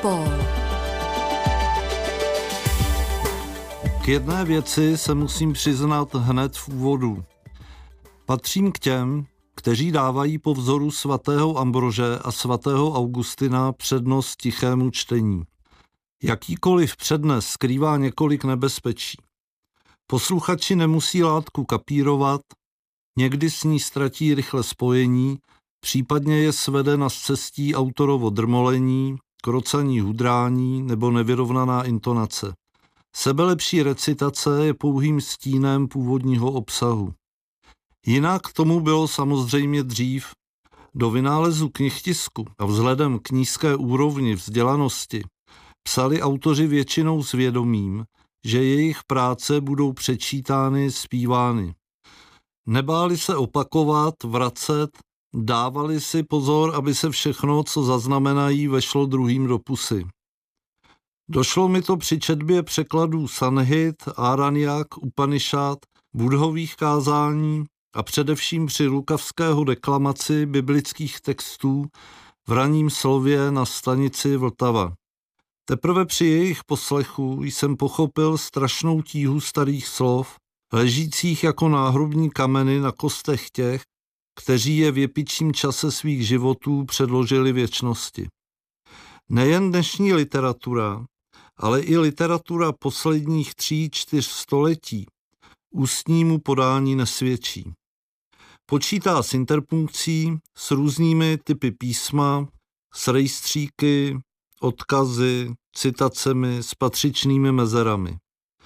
Metropol. K jedné věci se musím přiznat hned v úvodu. Patřím k těm, kteří dávají po vzoru svatého Ambrože a svatého Augustina přednost tichému čtení. Jakýkoliv přednes skrývá několik nebezpečí. Posluchači nemusí látku kapírovat, někdy s ní ztratí rychle spojení, případně je svede na scestí autorovo drmolení, krocaní hudrání nebo nevyrovnaná intonace. Sebelepší recitace je pouhým stínem původního obsahu. Jinak tomu bylo samozřejmě dřív. Do vynálezu knihtisku a vzhledem k nízké úrovni vzdělanosti psali autoři většinou s vědomím, že jejich práce budou přečítány, zpívány. Nebáli se opakovat, vracet, dávali si pozor, aby se všechno, co zaznamenají, vešlo druhým do pusy. Došlo mi to při četbě překladů Sanhit, Aranyak, Upanishad, Buddhových kázání a především při lukavského deklamaci biblických textů v ranním slově na stanici Vltava. Teprve při jejich poslechu jsem pochopil strašnou tíhu starých slov, ležících jako náhrobní kameny na kostech těch, kteří je v jepičím čase svých životů předložili věčnosti. Nejen dnešní literatura, ale i literatura posledních 3-4 století ústnímu podání nesvědčí. Počítá s interpunkcí, s různými typy písma, s rejstříky, odkazy, citacemi, s patřičnými mezerami.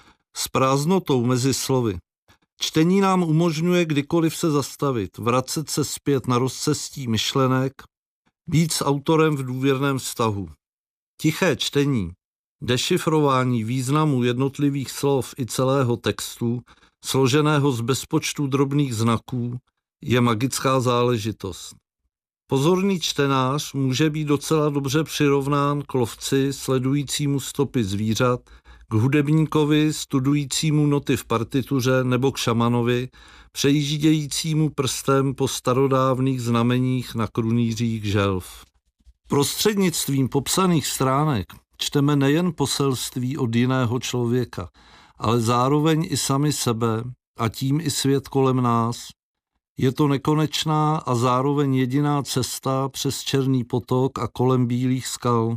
S prázdnotou mezi slovy. Čtení nám umožňuje kdykoliv se zastavit, vracet se zpět na rozcestí myšlenek, být s autorem v důvěrném vztahu. Tiché čtení, dešifrování významu jednotlivých slov i celého textu, složeného z bezpočtu drobných znaků, je magická záležitost. Pozorný čtenář může být docela dobře přirovnán k lovci sledujícímu stopy zvířat, k hudebníkovi studujícímu noty v partituře nebo k šamanovi, přejíždějícímu prstem po starodávných znameních na krunýřích želv. Prostřednictvím popsaných stránek čteme nejen poselství od jiného člověka, ale zároveň i sami sebe a tím i svět kolem nás. Je to nekonečná a zároveň jediná cesta přes černý potok a kolem bílých skal.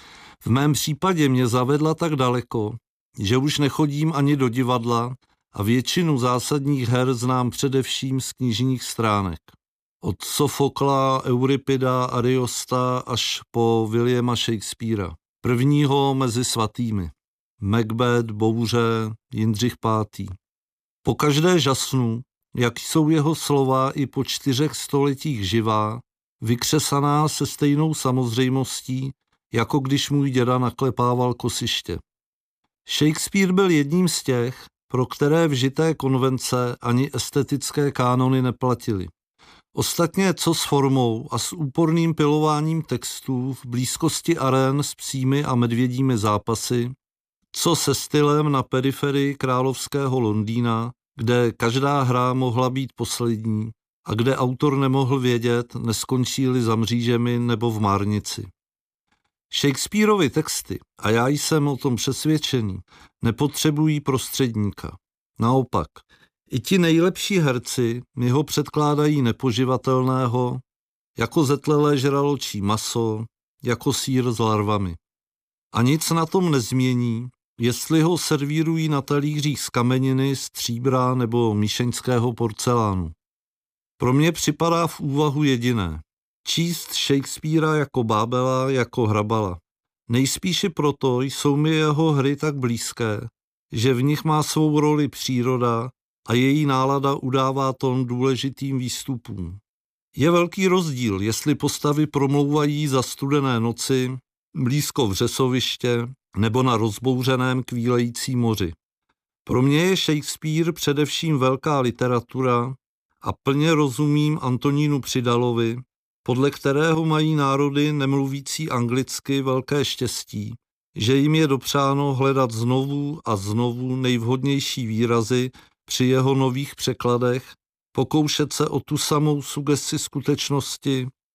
V mém případě mě zavedla tak daleko, že už nechodím ani do divadla a většinu zásadních her znám především z knižních stránek. Od Sofokla, Euripida, Ariosta až po Williama Shakespearea. Prvního mezi svatými. Macbeth, Bouře, Jindřich V. Po každé žasnu, jak jsou jeho slova i po 4 stoletích živá, vykřesaná se stejnou samozřejmostí, jako když můj děda naklepával kosiště. Shakespeare byl jedním z těch, pro které vžité konvence ani estetické kánony neplatily. Ostatně co s formou a s úporným pilováním textů v blízkosti arén s psími a medvědími zápasy, co se stylem na periferii královského Londýna, kde každá hra mohla být poslední a kde autor nemohl vědět, neskončí-li za mřížemi nebo v márnici. Shakespearovy texty, a já jsem o tom přesvědčený, nepotřebují prostředníka. Naopak, i ti nejlepší herci mi ho předkládají nepoživatelného, jako zetlelé žraločí maso, jako sýr s larvami. A nic na tom nezmění, jestli ho servírují na talířích z kameniny, stříbra nebo míšeňského porcelánu. Pro mě připadá v úvahu jediné. Číst Shakespearea jako Bábela, jako Hrabala. Nejspíše proto jsou mi jeho hry tak blízké, že v nich má svou roli příroda a její nálada udává tón důležitým výstupům. Je velký rozdíl, jestli postavy promlouvají za studené noci, blízko vřesoviště nebo na rozbouřeném kvílející moři. Pro mě je Shakespeare především velká literatura a plně rozumím Antonínu Přidalovi, podle kterého mají národy nemluvící anglicky velké štěstí, že jim je dopřáno hledat znovu a znovu nejvhodnější výrazy při jeho nových překladech, pokoušet se o tu samou sugesti skutečnosti,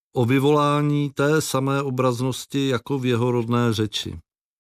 o vyvolání té samé obraznosti jako v jeho rodné řeči.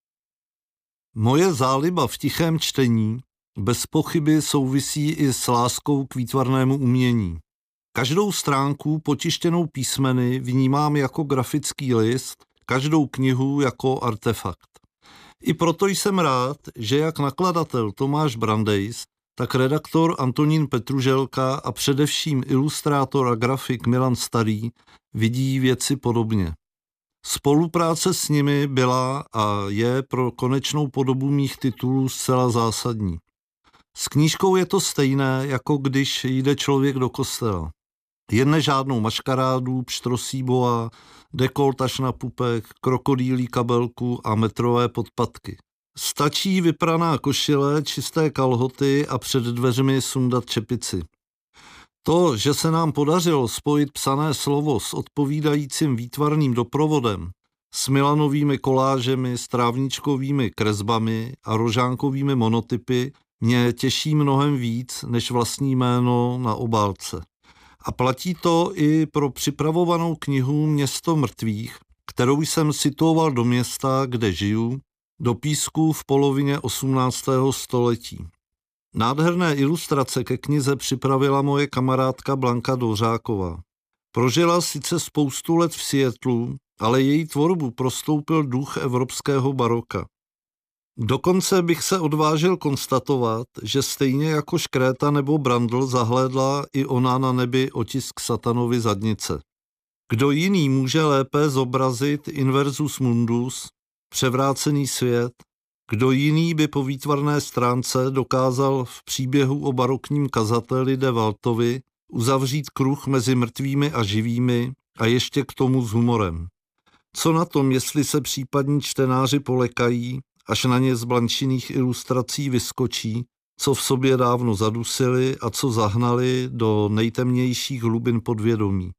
Moje záliba v tichém čtení bez pochyby souvisí i s láskou k výtvarnému umění. Každou stránku potištěnou písmeny vnímám jako grafický list, každou knihu jako artefakt. I proto jsem rád, že jak nakladatel Tomáš Brandejs, tak redaktor Antonín Petruželka a především ilustrátor a grafik Milan Starý vidí věci podobně. Spolupráce s nimi byla a je pro konečnou podobu mých titulů zcela zásadní. S knížkou je to stejné, jako když jde člověk do kostela. Jen žádnou maškarádu, pštrosí boa, dekolt až na pupek, krokodýlí kabelku a metrové podpatky. Stačí vypraná košile, čisté kalhoty a před dveřmi sundat čepici. To, že se nám podařilo spojit psané slovo s odpovídajícím výtvarným doprovodem, s Milanovými kolážemi, s trávničkovými kresbami a rožánkovými monotypy, mě těší mnohem víc než vlastní jméno na obálce. A platí to i pro připravovanou knihu Město mrtvých, kterou jsem situoval do města, kde žiju, do Písku v polovině 18. století. Nádherné ilustrace ke knize připravila moje kamarádka Blanka Dvořáková. Prožila sice spoustu let v Seattlu, ale její tvorbu prostoupil duch evropského baroka. Dokonce bych se odvážil konstatovat, že stejně jako Škréta nebo Brandl zahlédla i ona na nebi otisk Satanovy zadnice. Kdo jiný může lépe zobrazit inversus mundus, převrácený svět, kdo jiný by po výtvarné stránce dokázal v příběhu o barokním kazateli de Waltovi uzavřít kruh mezi mrtvými a živými a ještě k tomu s humorem. Co na tom, jestli se případní čtenáři polekají, až na ně z blančiných ilustrací vyskočí, co v sobě dávno zadusili a co zahnali do nejtemnějších hlubin podvědomí.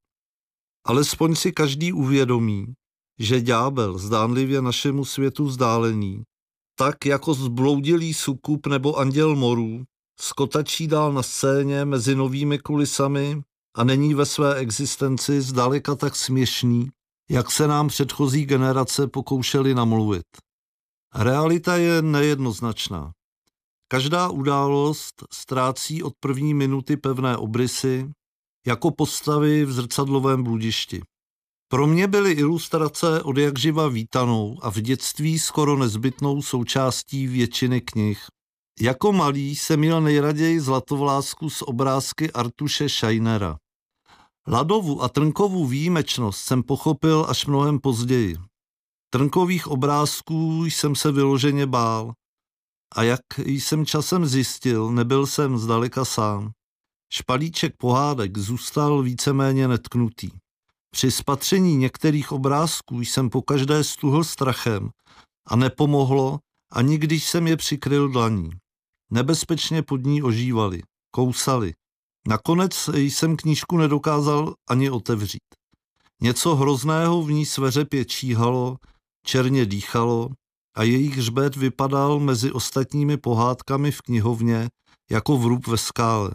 Alespoň si každý uvědomí, že ďábel, zdánlivě našemu světu vzdálený, tak jako zbloudilý sukup nebo anděl morů, skotačí dál na scéně mezi novými kulisami a není ve své existenci zdaleka tak směšný, jak se nám předchozí generace pokoušely namluvit. Realita je nejednoznačná. Každá událost ztrácí od první minuty pevné obrysy, jako postavy v zrcadlovém bludišti. Pro mě byly ilustrace odjakživa vítanou a v dětství skoro nezbytnou součástí většiny knih. Jako malý jsem měl nejraději zlatovlásku z obrázky Artuše Scheinera. Ladovu a Trnkovu výjimečnost jsem pochopil až mnohem později. Trnkových obrázků jsem se vyloženě bál. A jak jsem časem zjistil, nebyl jsem zdaleka sám. Špalíček pohádek zůstal víceméně netknutý. Při spatření některých obrázků jsem pokaždé stuhl strachem a nepomohlo, ani když jsem je přikryl dlaní. Nebezpečně pod ní ožívali, kousali. Nakonec jsem knížku nedokázal ani otevřít. Něco hrozného v ní sveřepě číhalo, černě dýchalo a jejich hřbet vypadal mezi ostatními pohádkami v knihovně jako vrub ve skále.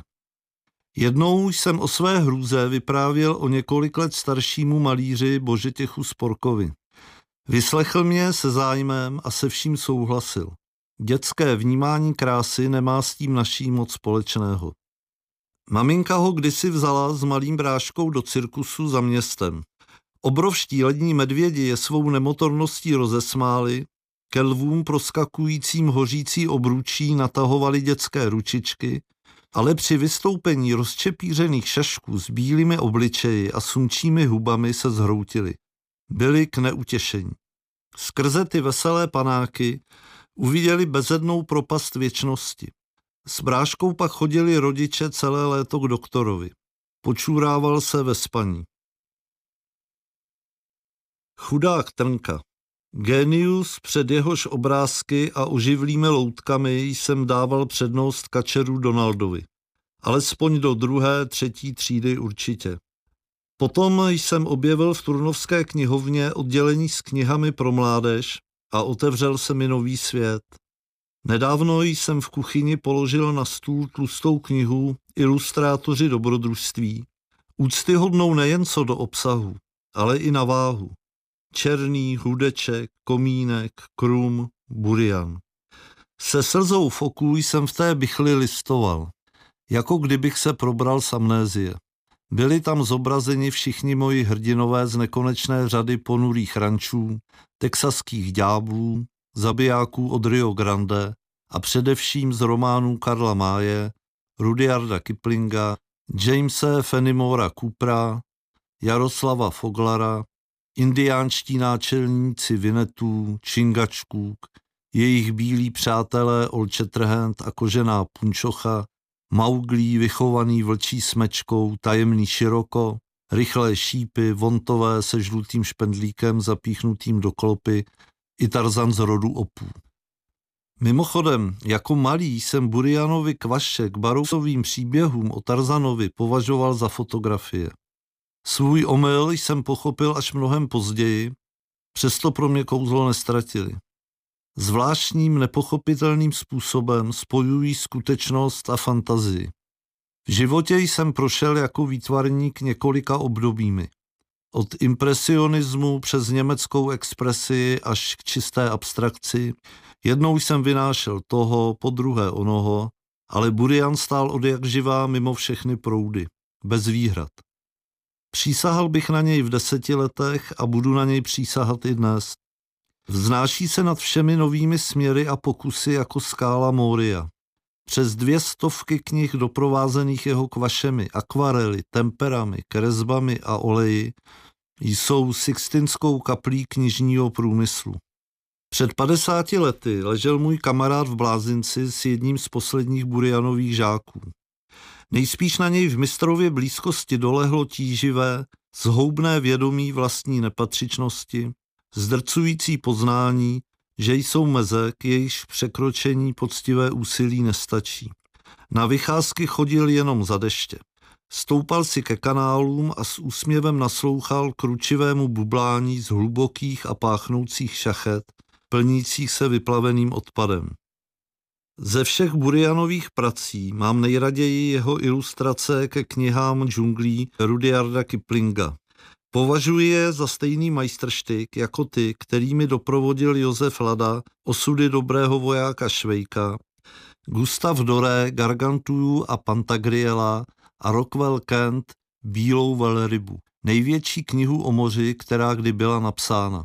Jednou jsem o své hrůze vyprávěl o několik let staršímu malíři Božetěchu Sporkovi. Vyslechl mě se zájmem a se vším souhlasil. Dětské vnímání krásy nemá s tím naší moc společného. Maminka ho kdysi vzala s malým bráškou do cirkusu za městem. Obrovští lední medvědi je svou nemotorností rozesmáli, ke lvům proskakujícím hořící obručí natahovali dětské ručičky, ale při vystoupení rozčepířených šašků s bílými obličeji a sumčími hubami se zhroutili. Byli k neutěšení. Skrze ty veselé panáky uviděli bezednou propast věčnosti. S bráškou pak chodili rodiče celé léto k doktorovi. Počůrával se ve spaní. Chudák Trnka. Génius, před jehož obrázky a oživlými loutkami jsem dával přednost kačeru Donaldovi. Alespoň do 2., 3. třídy určitě. Potom jsem objevil v Turnovské knihovně oddělení s knihami pro mládež a otevřel se mi nový svět. Nedávno jsem v kuchyni položil na stůl tlustou knihu Ilustrátoři dobrodružství, úctyhodnou nejen co do obsahu, ale i na váhu. Černý, hudeček, komínek, krum, burian. Se slzou v oku jsem v té bychli listoval, jako kdybych se probral z amnézie. Byli tam zobrazeni všichni moji hrdinové z nekonečné řady ponurých rančů, texaských ďáblů, zabijáků od Rio Grande a především z románů Karla Maye, Rudyarda Kiplinga, Jamese Fenimora Coopera, Jaroslava Foglara, indiánští náčelníci Vinetu, Čingačkůk, jejich bílí přátelé Old Shatterhand a kožená punčocha, Mauglí vychovaný vlčí smečkou, tajemný Široko, rychlé šípy, vontové se žlutým špendlíkem zapíchnutým do klopy i Tarzan z rodu opů. Mimochodem, jako malý jsem Burianovi kvaše k Barousovým příběhům o Tarzanovi považoval za fotografie. Svůj omyl jsem pochopil až mnohem později, přesto pro mě kouzlo nestratili. Zvláštním nepochopitelným způsobem spojují skutečnost a fantazii. V životě jsem prošel jako výtvarník několika obdobími. Od impresionismu přes německou expresii až k čisté abstrakci. Jednou jsem vynášel toho, podruhé onoho, ale Burian stál odjakživa mimo všechny proudy, bez výhrad. Přísahal bych na něj v 10 letech a budu na něj přísahat i dnes. Vznáší se nad všemi novými směry a pokusy jako skála Moria. Přes 200 knih doprovázených jeho kvašemi, akvarely, temperami, kresbami a oleji jsou Sixtinskou kaplí knižního průmyslu. Před 50 lety ležel můj kamarád v blázinci s jedním z posledních Burianových žáků. Nejspíš na něj v mistrově blízkosti dolehlo tíživé, zhoubné vědomí vlastní nepatřičnosti, zdrcující poznání, že jsou meze, k jejichž překročení poctivé úsilí nestačí. Na vycházky chodil jenom za deště. Stoupal si ke kanálům a s úsměvem naslouchal kručivému bublání z hlubokých a páchnoucích šachet, plnících se vyplaveným odpadem. Ze všech Burianových prací mám nejraději jeho ilustrace ke knihám džunglí Rudyarda Kiplinga. Považuji je za stejný majstrštyk jako ty, kterými doprovodil Josef Lada Osudy dobrého vojáka Švejka, Gustav Doré Gargantuu a Pantagriela a Rockwell Kent Bílou velrybu, největší knihu o moři, která kdy byla napsána.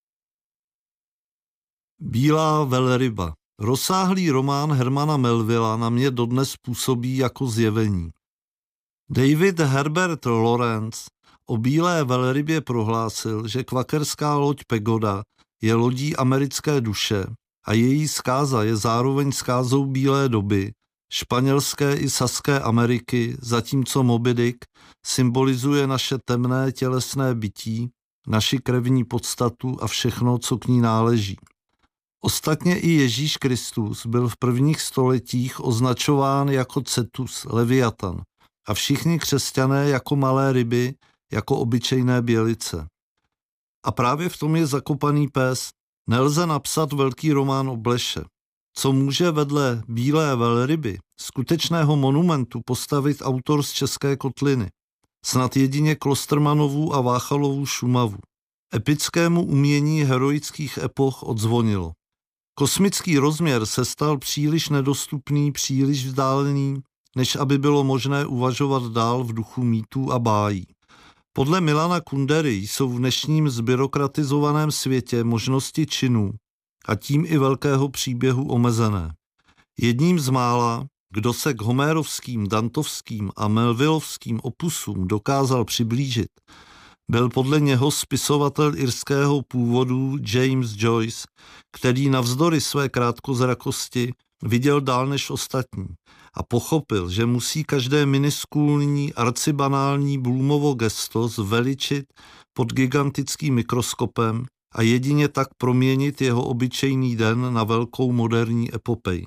Bílá velryba. Rozsáhlý román Hermana Melvilla na mě dodnes působí jako zjevení. David Herbert Lawrence o Bílé velrybě prohlásil, že kvakerská loď Pagoda je lodí americké duše a její zkáza je zároveň zkázou bílé doby, španělské i saské Ameriky, zatímco Moby Dick symbolizuje naše temné tělesné bytí, naši krevní podstatu a všechno, co k ní náleží. Ostatně i Ježíš Kristus byl v prvních stoletích označován jako Cetus, Leviatan, a všichni křesťané jako malé ryby, jako obyčejné bělice. A právě v tom je zakopaný pes. Nelze napsat velký román o bleše. Co může vedle Bílé velryby, skutečného monumentu, postavit autor z České kotliny? Snad jedině Klostermanovu a Váchalovu Šumavu. Epickému umění heroických epoch odzvonilo. Kosmický rozměr se stal příliš nedostupný, příliš vzdálený, než aby bylo možné uvažovat dál v duchu mýtů a bájí. Podle Milana Kundery jsou v dnešním zbyrokratizovaném světě možnosti činů a tím i velkého příběhu omezené. Jedním z mála, kdo se k homérovským, dantovským a melvillovským opusům dokázal přiblížit, byl podle něho spisovatel irského původu James Joyce, který navzdory své krátkozrakosti viděl dál než ostatní a pochopil, že musí každé miniskulní, arcibanální Bloomovo gesto zveličit pod gigantickým mikroskopem a jedině tak proměnit jeho obyčejný den na velkou moderní epopej.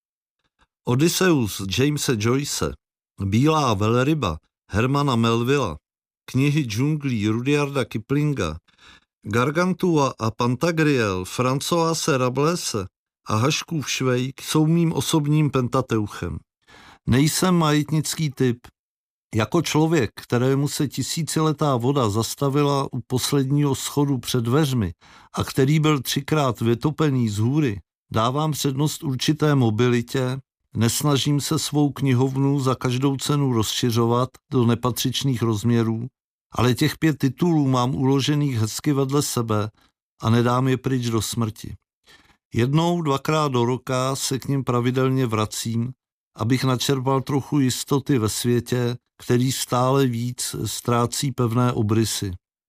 Odysseus Jamese Joyce, Bílá velryba Hermana Melvilla, knihy džunglí Rudyarda Kiplinga, Gargantua a Pantagriel Francoise Rabelese a Haškův Švejk jsou mým osobním pentateuchem. Nejsem majetnický typ. Jako člověk, kterému se tisíciletá voda zastavila u posledního schodu před dveřmi a který byl 3krát vytopený z hůry, dávám přednost určité mobilitě, nesnažím se svou knihovnu za každou cenu rozšiřovat do nepatřičných rozměrů, ale těch 5 titulů mám uložených hezky vedle sebe a nedám je pryč do smrti. 1, 2krát do roka se k nim pravidelně vracím, abych načerpal trochu jistoty ve světě, který stále víc ztrácí pevné obrysy.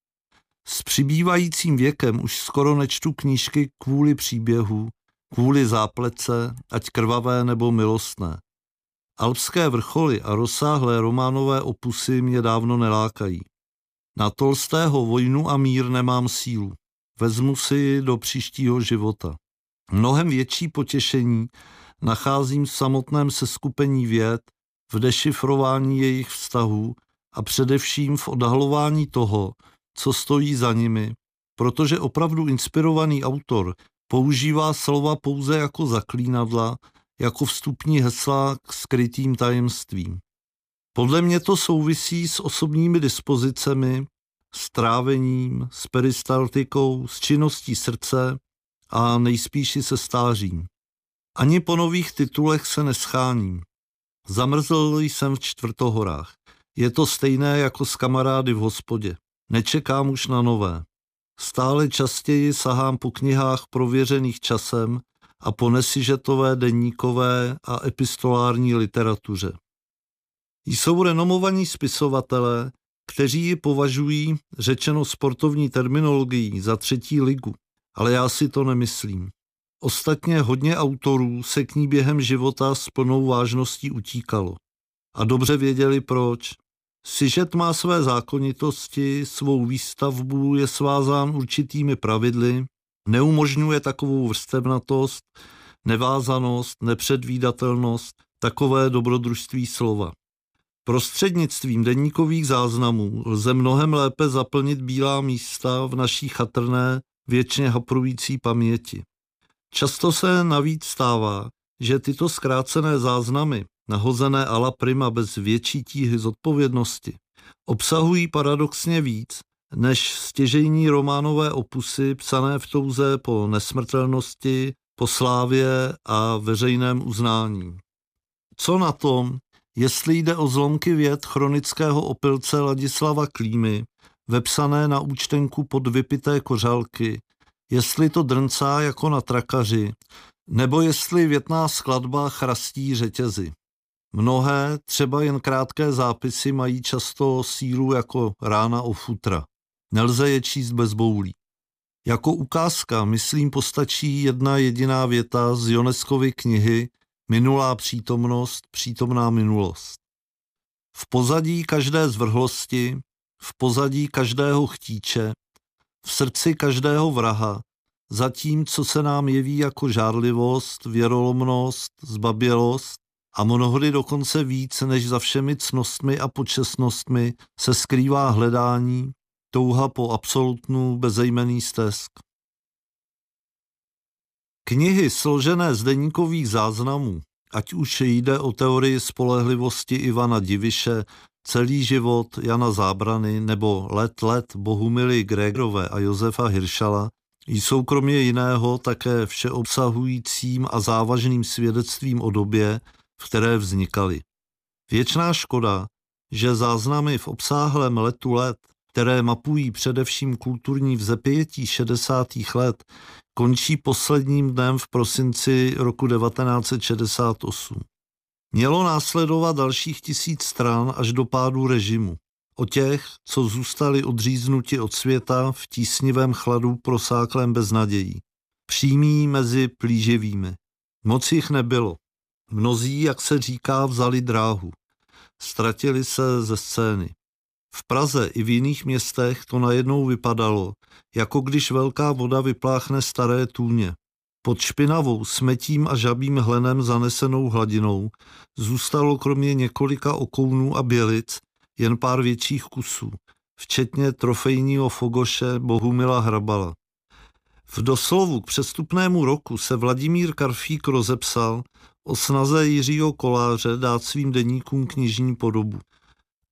S přibývajícím věkem už skoro nečtu knížky kvůli příběhu, kvůli záplece, ať krvavé nebo milostné. Alpské vrcholy a rozsáhlé románové opusy mě dávno nelákají. Na Tolstého Vojnu a mír nemám sílu. Vezmu si ji do příštího života. Mnohem větší potěšení nacházím v samotném seskupení vět, v dešifrování jejich vztahů a především v odhalování toho, co stojí za nimi, protože opravdu inspirovaný autor používá slova pouze jako zaklínadla, jako vstupní hesla k skrytým tajemstvím. Podle mě to souvisí s osobními dispozicemi, s trávením, s peristaltikou, s činností srdce a nejspíši se stářím. Ani po nových titulech se nescháním. Zamrzl jsem v Čtvrtohorách. Je to stejné jako s kamarády v hospodě. Nečekám už na nové. Stále častěji sahám po knihách prověřených časem a po nesižetové deníkové a epistolární literatuře. Jsou renomovaní spisovatelé, kteří ji považují, řečeno sportovní terminologií, za 3. ligu, ale já si to nemyslím. Ostatně hodně autorů se k ní během života s plnou vážností utíkalo. A dobře věděli proč. Sižet má své zákonitosti, svou výstavbu je svázán určitými pravidly, neumožňuje takovou vrstevnatost, nevázanost, nepředvídatelnost, takové dobrodružství slova. Prostřednictvím deníkových záznamů lze mnohem lépe zaplnit bílá místa v naší chatrné, věčně haprující paměti. Často se navíc stává, že tyto zkrácené záznamy, nahozené a la prima bez větší tíhy zodpovědnosti, obsahují paradoxně víc než stěžejní románové opusy psané v touze po nesmrtelnosti, po slávě a veřejném uznání. Co na tom, jestli jde o zlomky vět chronického opilce Ladislava Klímy, vepsané na účtenku pod vypité kořalky, jestli to drncá jako na trakaři, nebo jestli větná skladba chrastí řetězy. Mnohé, třeba jen krátké zápisy, mají často sílu jako rána o futra. Nelze je číst bez boulí. Jako ukázka, myslím, postačí jedna jediná věta z Joneskovy knihy Minulá přítomnost, přítomná minulost. V pozadí každé zvrhlosti, v pozadí každého chtíče, v srdci každého vraha, za tím, co se nám jeví jako žárlivost, věrolomnost, zbabělost a mnohdy dokonce víc než za všemi cnostmi a počestnostmi se skrývá hledání, touha po absolutnu bezejmenný stesk. Knihy složené z deníkových záznamů, ať už jde o teorii spolehlivosti Ivana Diviše, Celý život Jana Zábrany nebo Let Bohumily Gregorové a Josefa Hiršala, jsou kromě jiného také všeobsahujícím a závažným svědectvím o době, v které vznikaly. Věčná škoda, že záznamy v obsáhlém letu let, které mapují především kulturní vzepětí 60. let, končí posledním dnem v prosinci roku 1968. Mělo následovat dalších 1000 stran až do pádu režimu. O těch, co zůstali odříznuti od světa v tísnivém chladu prosáklém beznadějí. Přímí mezi plíživými. Moc jich nebylo. Mnozí, jak se říká, vzali dráhu. Ztratili se ze scény. V Praze i v jiných městech to najednou vypadalo, jako když velká voda vypláchne staré tůně. Pod špinavou, smetím a žabým hlenem zanesenou hladinou zůstalo kromě několika okounů a bělic jen pár větších kusů, včetně trofejního fogoše Bohumila Hrabala. V doslovu k přestupnému roku se Vladimír Karfík rozepsal o snaze Jiřího Koláře dát svým deníkům knižní podobu.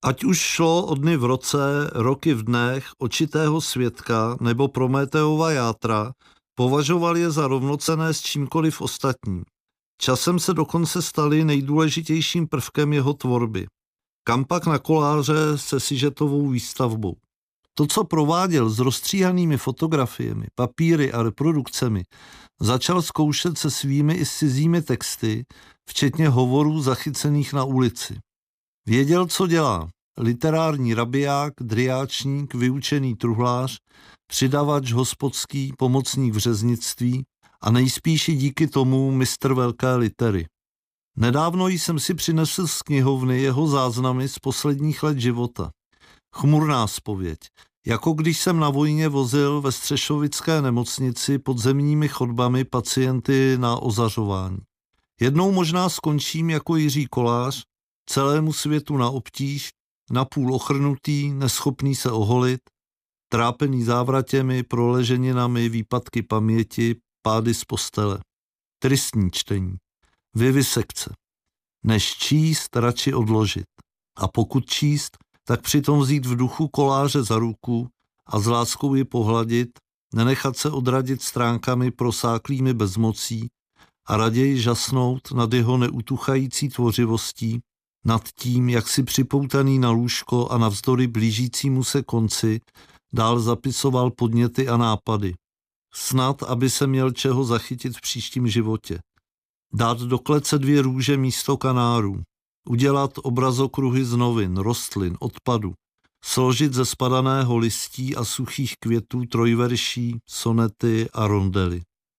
Ať už šlo o dny v roce, roky v dnech, očitého svědka nebo Prometeova játra, považoval je za rovnocenné s čímkoliv ostatním. Časem se dokonce staly nejdůležitějším prvkem jeho tvorby. Kam pak na koláře se sižetovou výstavbou. To, co prováděl s rozstříhanými fotografiemi, papíry a reprodukcemi, začal zkoušet se svými i s cizími texty, včetně hovorů zachycených na ulici. Věděl, co dělá. Literární rabiják, driáčník, vyučený truhlář, přidavač hospodský, pomocník v řeznictví a nejspíši díky tomu mistr velké litery. Nedávno jsem si přinesl z knihovny jeho záznamy z posledních let života. Chmurná zpověď, jako když jsem na vojně vozil ve střešovické nemocnici podzemními chodbami pacienty na ozařování. Jednou možná skončím jako Jiří Kolář, celému světu na obtíž, napůl ochrnutý, neschopný se oholit, trápený závratěmi, proleženinami, výpadky paměti, pády z postele. Tristní čtení. Vivisekce. Než číst, radši odložit. A pokud číst, tak přitom vzít v duchu Koláře za ruku a s láskou ji pohladit, nenechat se odradit stránkami prosáklými bezmocí a raději žasnout nad jeho neutuchající tvořivostí, nad tím, jak si připoutaný na lůžko a navzdory blížícímu se konci dál zapisoval podněty a nápady. Snad, aby se měl čeho zachytit v příštím životě. Dát do klece 2 růže místo kanárů. Udělat obrazokruhy z novin, rostlin, odpadu. Složit ze spadaného listí a suchých květů trojverší, sonety a rondely.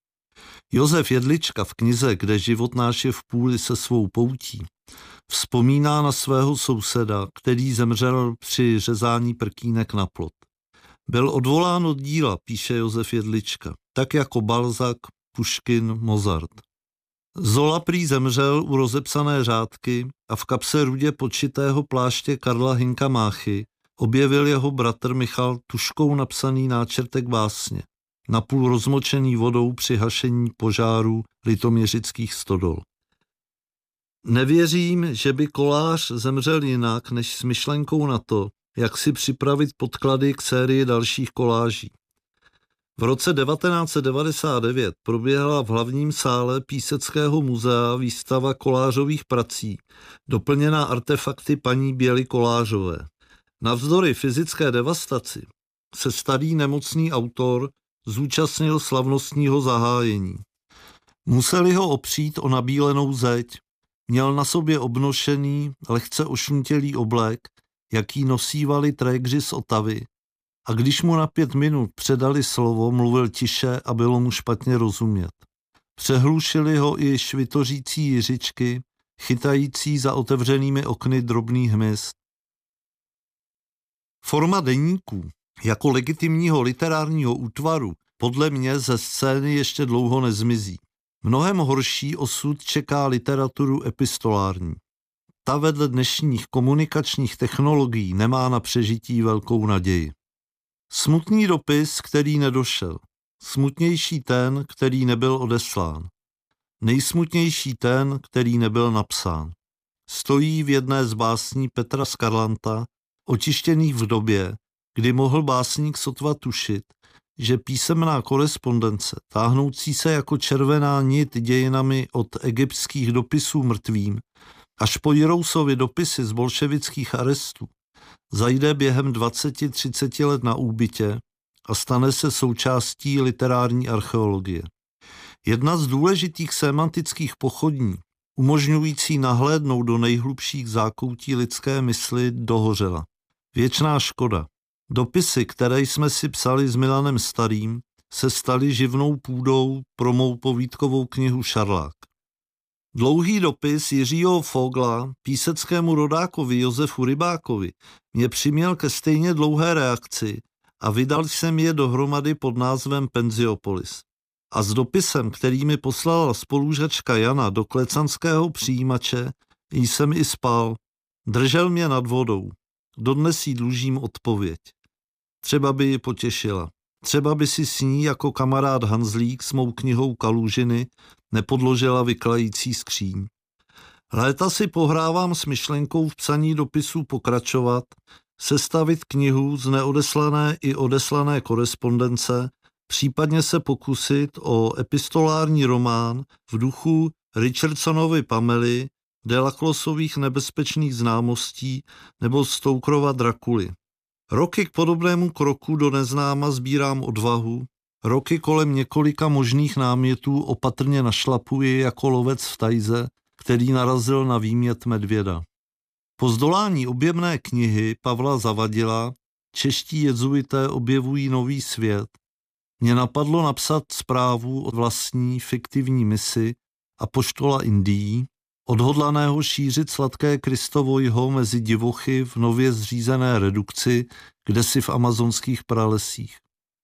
Josef Jedlička v knize Kde život náš je v půli se svou poutí vzpomíná na svého souseda, který zemřel při řezání prkínek na plot. Byl odvolán od díla, píše Josef Jedlička, tak jako Balzac, Puškin, Mozart. Zola prý zemřel u rozepsané řádky a v kapse rudě podšitého pláště Karla Hynka Máchy objevil jeho bratr Michal tužkou napsaný náčrtek básně, napůl rozmočený vodou při hašení požáru litoměřických stodol. Nevěřím, že by Kolář zemřel jinak, než s myšlenkou na to, jak si připravit podklady k sérii dalších koláží. V roce 1999 proběhla v hlavním sále Píseckého muzea výstava kolářových prací, doplněná artefakty paní Běly Kolářové. Navzdory fyzické devastaci se starý nemocný autor zúčastnil slavnostního zahájení. Museli ho opřít o nabílenou zeď, měl na sobě obnošený, lehce ošuntělý oblek, jaký nosívali trégři z Otavy, a když mu na 5 minut předali slovo, mluvil tiše a bylo mu špatně rozumět. Přehlušili ho i švitořící jiřičky, chytající za otevřenými okny drobný hmyz. Forma deníků jako legitimního literárního útvaru podle mě ze scény ještě dlouho nezmizí. Mnohem horší osud čeká literaturu epistolární. Ta vedle dnešních komunikačních technologií nemá na přežití velkou naději. Smutný dopis, který nedošel. Smutnější ten, který nebyl odeslán. Nejsmutnější ten, který nebyl napsán. Stojí v jedné z básní Petra Skarlanta, otištěných v době, kdy mohl básník sotva tušit, že písemná korespondence, táhnoucí se jako červená nit dějinami od egyptských dopisů mrtvým až po Jirousovy dopisy z bolševických arestů, zajde během 20-30 let na úbytě a stane se součástí literární archeologie. Jedna z důležitých sémantických pochodní, umožňující nahlédnout do nejhlubších zákoutí lidské mysli, dohořela. Věčná škoda. Dopisy, které jsme si psali s Milanem Starým, se staly živnou půdou pro mou povídkovou knihu Šarlák. Dlouhý dopis Jiřího Fogla píseckému rodákovi Josefu Rybákovi mě přiměl ke stejně dlouhé reakci a vydal jsem je dohromady pod názvem Penziopolis. A s dopisem, který mi poslala spolužačka Jana do klecanského přijímače, jsem i spal. Držel mě nad vodou. Dodnes jí dlužím odpověď. Třeba by ji potěšila. Třeba by si s ní jako kamarád Hanzlík s mou knihou Kalužiny nepodložila vyklající skříň. Léta si pohrávám s myšlenkou v psaní dopisů pokračovat, sestavit knihu z neodeslané i odeslané korespondence, případně se pokusit o epistolární román v duchu Richardsonovy Pamely, Delaclosových nebezpečných známostí nebo Stokerova Drakuly. Roky k podobnému kroku do neznáma sbírám odvahu, roky kolem několika možných námětů opatrně našlapuji jako lovec v tajze, který narazil na výmět medvěda. Po zdolání objemné knihy Pavla Zavadila Čeští jezuité objevují nový svět mě napadlo napsat zprávu o vlastní fiktivní misi apoštola Indií, odhodlaného šířit sladké Kristovo jho mezi divochy v nově zřízené redukci kdesi v amazonských pralesích.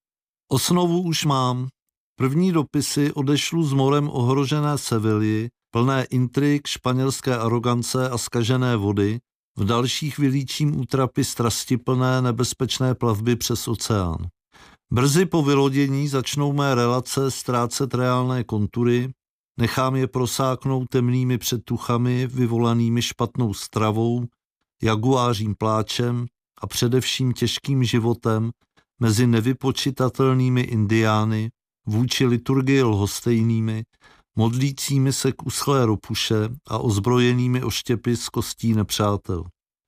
Osnovu už mám. První dopisy odešlu z morem ohrožené Sevilly, plné intrik, španělské arogance a zkažené vody, v dalších vylíčím útrapy strastiplné nebezpečné plavby přes oceán. Brzy po vylodění začnou mé relace ztrácet reálné kontury, nechám je prosáknout temnými předtuchami vyvolanými špatnou stravou, jaguářím pláčem a především těžkým životem mezi nevypočitatelnými indiány, vůči liturgii lhostejnými, modlícími se k uschlé ropuše a ozbrojenými oštěpy z kostí nepřátel.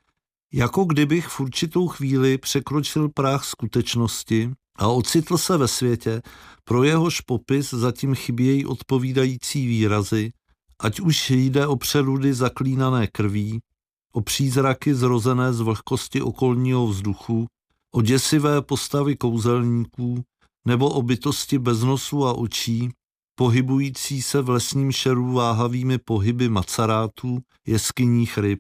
Jako kdybych v určitou chvíli překročil práh skutečnosti a ocitl se ve světě, pro jehož popis zatím chybějí odpovídající výrazy, ať už jde o přeludy zaklínané krví, o přízraky zrozené z vlhkosti okolního vzduchu, o děsivé postavy kouzelníků nebo o bytosti bez nosu a očí, pohybující se v lesním šeru váhavými pohyby macarátů, jeskyních ryb.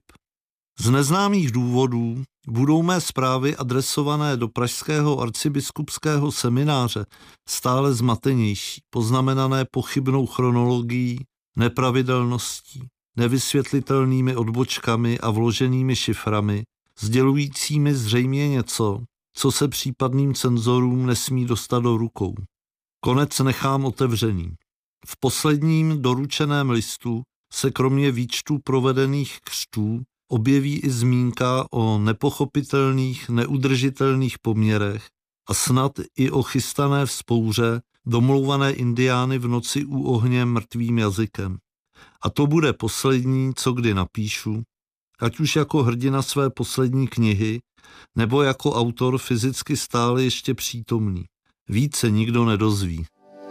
Z neznámých důvodů budou mé zprávy adresované do pražského arcibiskupského semináře stále zmatenější, poznamenané pochybnou chronologií, nepravidelností, nevysvětlitelnými odbočkami a vloženými šiframi, sdělujícími zřejmě něco, co se případným cenzorům nesmí dostat do rukou. Konec nechám otevřený. V posledním doručeném listu se kromě výčtu provedených křtů objeví i zmínka o nepochopitelných, neudržitelných poměrech a snad i o chystané vzpouře domlouvané indiány v noci u ohně mrtvým jazykem. A to bude poslední, co kdy napíšu, ať už jako hrdina své poslední knihy, nebo jako autor fyzicky stále ještě přítomný. Víc se nikdo nedozví.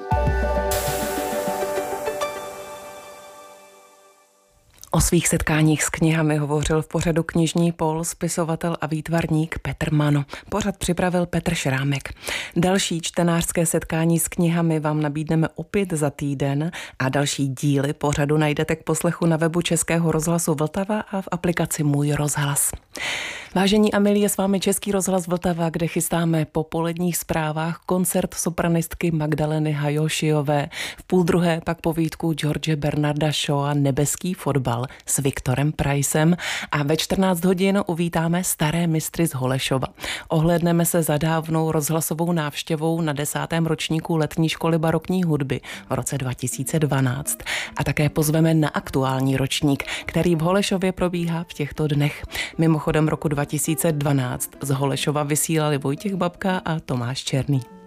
O svých setkáních s knihami hovořil v pořadu Knižní pól spisovatel a výtvarník Petr Mano. Pořad připravil Petr Šrámek. Další čtenářské setkání s knihami vám nabídneme opět za týden a další díly pořadu najdete k poslechu na webu Českého rozhlasu Vltava a v aplikaci Můj rozhlas. Vážení a milí, je s vámi Český rozhlas Vltava, kde chystáme po poledních zprávách koncert sopranistky Magdaleny Hajošiové. V 12:30 pak povídku George Bernarda Shawa Nebeský fotbal s Viktorem Pricem a ve 14 hodin uvítáme staré mistry z Holešova. Ohlédneme se za dávnou rozhlasovou návštěvou na 10. ročníku letní školy barokní hudby v roce 2012 a také pozveme na aktuální ročník, který v Holešově probíhá v těchto dnech. Mimochodem roku 2012 z Holešova vysílali Vojtěch Babka a Tomáš Černý.